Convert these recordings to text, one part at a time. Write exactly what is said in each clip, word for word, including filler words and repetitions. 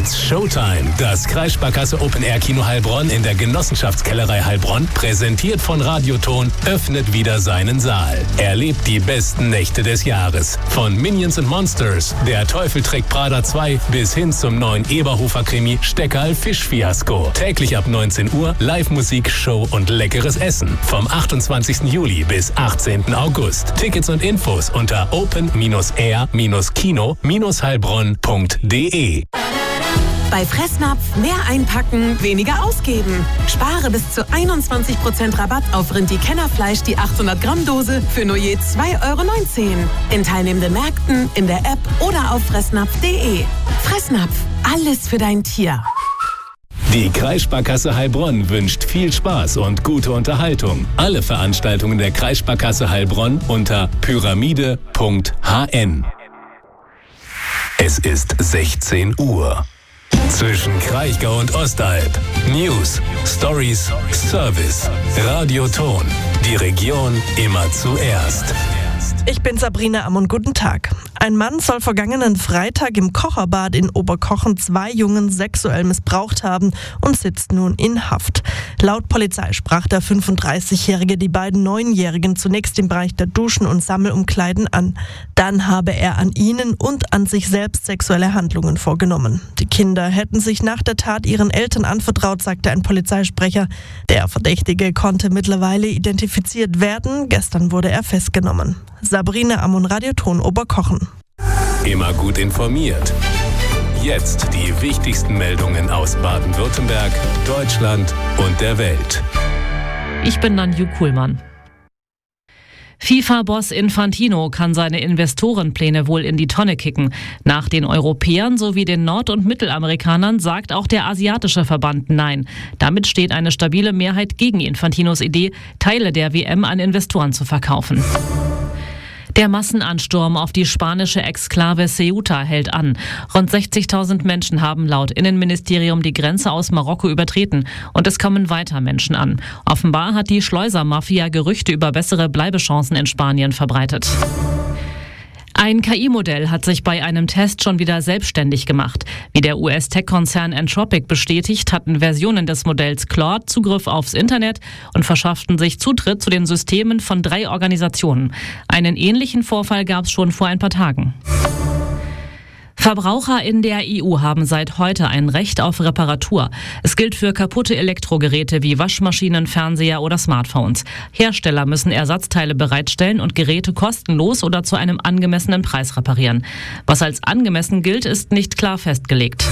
It's Showtime. Das Kreissparkasse Open Air Kino Heilbronn in der Genossenschaftskellerei Heilbronn, präsentiert von Radioton, öffnet wieder seinen Saal. Erlebt die besten Nächte des Jahres. Von Minions and Monsters, Der Teufel trägt Prada zwei bis hin zum neuen Eberhofer-Krimi Steckerl Fischfiasko. Täglich ab neunzehn Uhr Live-Musik, Show und leckeres Essen. Vom achtundzwanzigsten Juli bis achtzehnten August. Tickets und Infos unter open air kino heilbronn punkt de. Bei Fressnapf mehr einpacken, weniger ausgeben. Spare bis zu einundzwanzig Prozent Rabatt auf Rinti-Kennerfleisch, die achthundert Gramm Dose für nur je zwei Euro neunzehn. In teilnehmenden Märkten, in der App oder auf fressnapf punkt de. Fressnapf, alles für dein Tier. Die Kreissparkasse Heilbronn wünscht viel Spaß und gute Unterhaltung. Alle Veranstaltungen der Kreissparkasse Heilbronn unter pyramide punkt h n. Es ist sechzehn Uhr. Zwischen Kraichgau und Ostalb. News, Stories, Service. Radioton. Die Region immer zuerst. Ich bin Sabrina Ammon, guten Tag. Ein Mann soll vergangenen Freitag im Kocherbad in Oberkochen zwei Jungen sexuell missbraucht haben und sitzt nun in Haft. Laut Polizei sprach der fünfunddreißigjährige die beiden Neunjährigen zunächst im Bereich der Duschen und Sammelumkleiden an. Dann habe er an ihnen und an sich selbst sexuelle Handlungen vorgenommen. Die Kinder hätten sich nach der Tat ihren Eltern anvertraut, sagte ein Polizeisprecher. Der Verdächtige konnte mittlerweile identifiziert werden. Gestern wurde er festgenommen. Sabrina Ammon, Radioton Oberkochen. Immer gut informiert. Jetzt die wichtigsten Meldungen aus Baden-Württemberg, Deutschland und der Welt. Ich bin Nanju Kuhlmann. FIFA-Boss Infantino kann seine Investorenpläne wohl in die Tonne kicken. Nach den Europäern sowie den Nord- und Mittelamerikanern sagt auch der asiatische Verband Nein. Damit steht eine stabile Mehrheit gegen Infantinos Idee, Teile der W M an Investoren zu verkaufen. Der Massenansturm auf die spanische Exklave Ceuta hält an. Rund sechzigtausend Menschen haben laut Innenministerium die Grenze aus Marokko übertreten und es kommen weiter Menschen an. Offenbar hat die Schleusermafia Gerüchte über bessere Bleibechancen in Spanien verbreitet. Ein K I-Modell hat sich bei einem Test schon wieder selbstständig gemacht. Wie der U S-Tech-Konzern Anthropic bestätigt, hatten Versionen des Modells Claude Zugriff aufs Internet und verschafften sich Zutritt zu den Systemen von drei Organisationen. Einen ähnlichen Vorfall gab es schon vor ein paar Tagen. Verbraucher in der E U haben seit heute ein Recht auf Reparatur. Es gilt für kaputte Elektrogeräte wie Waschmaschinen, Fernseher oder Smartphones. Hersteller müssen Ersatzteile bereitstellen und Geräte kostenlos oder zu einem angemessenen Preis reparieren. Was als angemessen gilt, ist nicht klar festgelegt.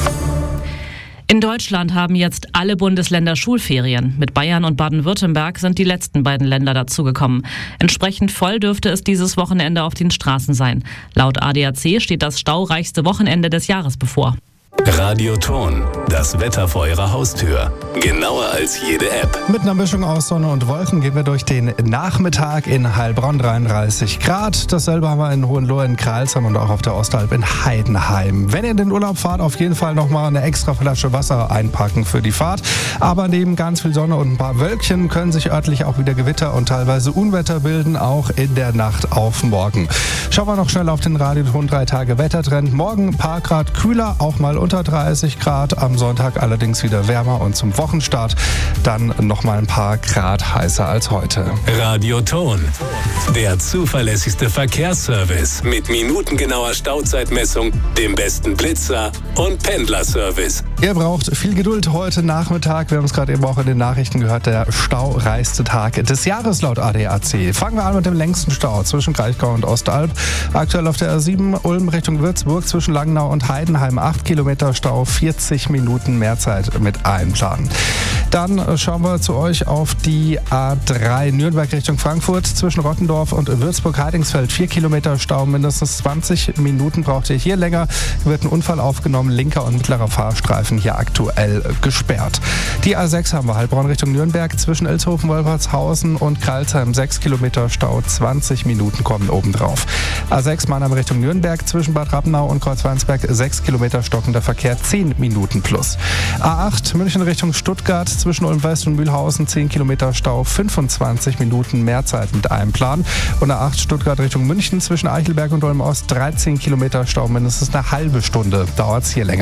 In Deutschland haben jetzt alle Bundesländer Schulferien. Mit Bayern und Baden-Württemberg sind die letzten beiden Länder dazugekommen. Entsprechend voll dürfte es dieses Wochenende auf den Straßen sein. Laut A D A C steht das staureichste Wochenende des Jahres bevor. Radioton, das Wetter vor Ihrer Haustür. Genauer als jede App. Mit einer Mischung aus Sonne und Wolken gehen wir durch den Nachmittag in Heilbronn, dreiunddreißig Grad. Dasselbe haben wir in Hohenlohe, in Kralsheim und auch auf der Ostalb in Heidenheim. Wenn ihr in den Urlaub fahrt, auf jeden Fall nochmal eine extra Flasche Wasser einpacken für die Fahrt. Aber neben ganz viel Sonne und ein paar Wölkchen können sich örtlich auch wieder Gewitter und teilweise Unwetter bilden, auch in der Nacht auf morgen. Schauen wir noch schnell auf den Radioton drei Tage Wettertrend. Morgen ein paar Grad kühler, auch mal unter dreißig Grad, am Sonntag allerdings wieder wärmer und zum Wochenstart dann nochmal ein paar Grad heißer als heute. Radioton, der zuverlässigste Verkehrsservice mit minutengenauer Stauzeitmessung, dem besten Blitzer und Pendlerservice. Ihr braucht viel Geduld heute Nachmittag. Wir haben es gerade eben auch in den Nachrichten gehört, der staureichste Tag des Jahres laut A D A C. Fangen wir an mit dem längsten Stau zwischen Kraichgau und Ostalb. Aktuell auf der R sieben Ulm Richtung Würzburg zwischen Langnau und Heidenheim acht Kilometer Stau, vierzig Minuten Mehrzeit mit einplanen. Dann schauen wir zu euch auf die A drei Nürnberg Richtung Frankfurt zwischen Rottendorf und Würzburg-Heidingsfeld. vier Kilometer Stau, mindestens zwanzig Minuten braucht ihr hier länger. Wird ein Unfall aufgenommen, linker und mittlerer Fahrstreifen hier aktuell gesperrt. Die A sechs haben wir, Heilbronn Richtung Nürnberg zwischen Ilshofen, Wolfertshausen und Kralsheim. sechs Kilometer Stau, zwanzig Minuten kommen obendrauf. A sechs Mannheim Richtung Nürnberg zwischen Bad Rappenau und Kreuzweinsberg. sechs Kilometer stockender Verkehr, zehn Minuten plus. A acht München Richtung Stuttgart zwischen Ulm West und Mühlhausen, zehn Kilometer Stau, fünfundzwanzig Minuten Mehrzeit mit einem Plan. Und A acht Stuttgart Richtung München zwischen Eichelberg und Ulm Ost, dreizehn Kilometer Stau, mindestens eine halbe Stunde dauert es hier länger.